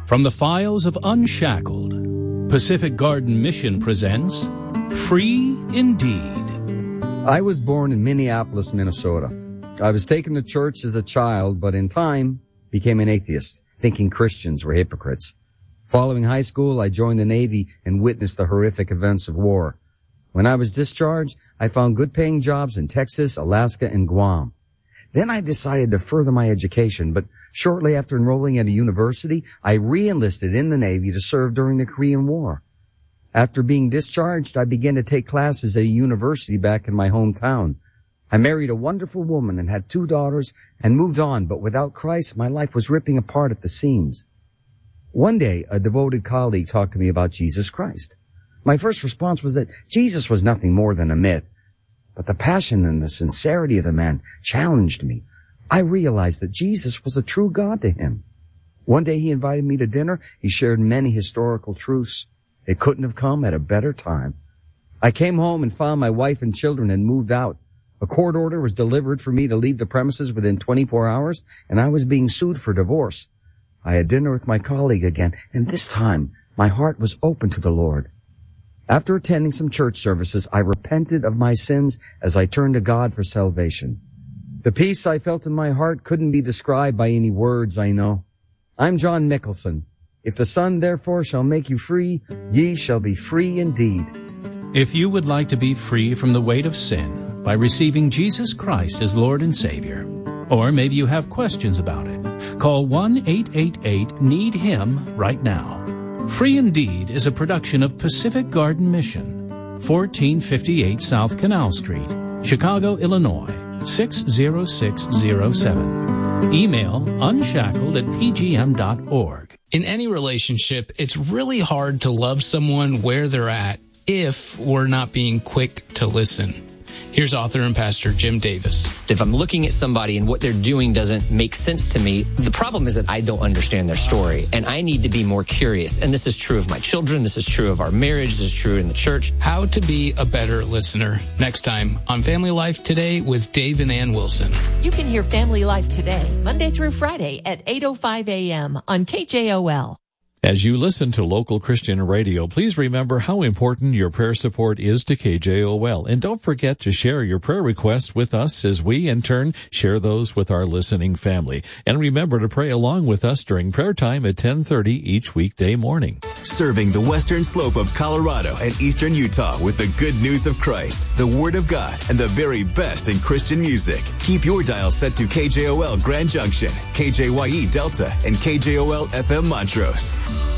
From the files of Unshackled, Pacific Garden Mission presents Free Indeed. I was born in Minneapolis, Minnesota. I was taken to church as a child, but in time became an atheist, thinking Christians were hypocrites. Following high school, I joined the Navy and witnessed the horrific events of war. When I was discharged, I found good-paying jobs in Texas, Alaska, and Guam. Then I decided to further my education, but shortly after enrolling at a university, I re-enlisted in the Navy to serve during the Korean War. After being discharged, I began to take classes at a university back in my hometown. I married a wonderful woman and had 2 daughters and moved on, but without Christ, my life was ripping apart at the seams. One day, a devoted colleague talked to me about Jesus Christ. My first response was that Jesus was nothing more than a myth. But the passion and the sincerity of the man challenged me. I realized that Jesus was a true God to him. One day he invited me to dinner. He shared many historical truths. It couldn't have come at a better time. I came home and found my wife and children had moved out. A court order was delivered for me to leave the premises within 24 hours, and I was being sued for divorce. I had dinner with my colleague again, and this time my heart was open to the Lord. After attending some church services, I repented of my sins as I turned to God for salvation. The peace I felt in my heart couldn't be described by any words I know. I'm John Mickelson. If the Son therefore shall make you free, ye shall be free indeed. If you would like to be free from the weight of sin by receiving Jesus Christ as Lord and Savior, or maybe you have questions about it, call 1-888-NEED-HIM right now. Free Indeed is a production of Pacific Garden Mission, 1458 South Canal Street, Chicago, Illinois, 60607. Email unshackled@pgm.org. In any relationship, it's really hard to love someone where they're at if we're not being quick to listen. Here's author and pastor Jim Davis. If I'm looking at somebody and what they're doing doesn't make sense to me, the problem is that I don't understand their story, and I need to be more curious. And this is true of my children. This is true of our marriage. This is true in the church. How to be a better listener. Next time on Family Life Today with Dave and Ann Wilson. You can hear Family Life Today, Monday through Friday at 8:05 a.m. on KJOL. As you listen to local Christian radio, please remember how important your prayer support is to KJOL. And don't forget to share your prayer requests with us as we, in turn, share those with our listening family. And remember to pray along with us during prayer time at 10:30 each weekday morning. Serving the western slope of Colorado and eastern Utah with the good news of Christ, the Word of God, and the very best in Christian music. Keep your dial set to KJOL Grand Junction, KJYE Delta, and KJOL FM Montrose.